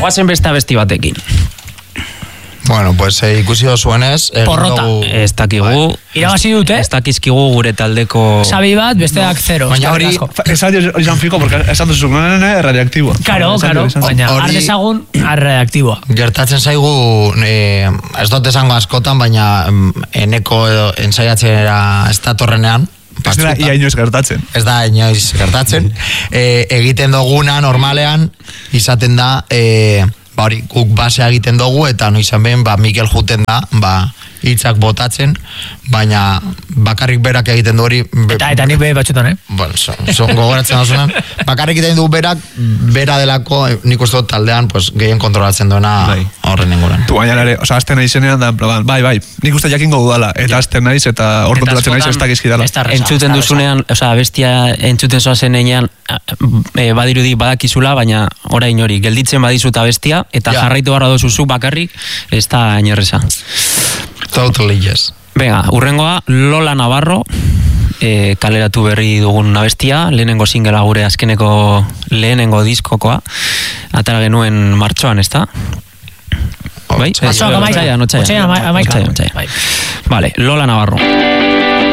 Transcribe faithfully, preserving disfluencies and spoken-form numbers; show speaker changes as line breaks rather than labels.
goazen beste abesti batekin.
Bueno, pues eh, ikusi dozuenez...
Porrota.
Ez dakigu...
Irabazi dute?
Ez dakizkigu gure taldeko...
Sabi bat, besteak zero.
Baina hori...
Esan izan fiko, porque esan duzu, nene, radioaktiboa.
Karo, karo, baina ardezagun, arreaktiboa.
Gertatzen zaigu, eh, ez dut esango askotan, baina eneko ensaiatzera ez datorrenean,
ez da ia inoiz gertatzen.
Ez da inoiz gertatzen. e, egiten duguna normalean, izaten da... E, ba hori, guk basea egiten dugu eta noizan behin, ba, Mikel juten da, ba, hitzak botatzen, baina bakarrik berak egiten du hori...
Be, eta, eta nik behe batxutan, eh?
Bueno, so, so, gogoratzen dasunan, bakarrik egiten du berak, bera delako, nik uste dut taldean, pues, gehien kontrolatzen duena horren inguran.
Tu baina ere, oza, azten naiz zenean da, bai, bai, nik uste jakingo dudala, eta azten naiz, eta hor kontrolatzen naiz, ez dakizkidala.
Entzuten duzunean, oza, bestia entzuten zoazen einean, e, badirudi badakizula, baina orain hori, gelditzen badizuta bestia, eta ja. Jarraitu barra dozuzu bakarrik, ez da inerreza.
Totally yes.
Venga, urrengoa, Lola Navarro, e, kaleratu berri dugun abestia, lehenengo singela gure azkeneko lehenengo diskokoa, atara genuen martxoan, ez da? Bai?
Martxoak amaika.
Otsaia, otsaia.
Otsaia, amaika.
Vale, Lola Navarro.